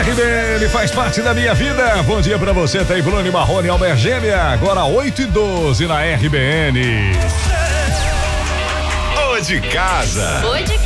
RBN faz parte da minha vida. Bom dia pra você, tá aí Bruno Marrone, Albert Gêmea. Agora 8:12 na RBN. Ô de casa.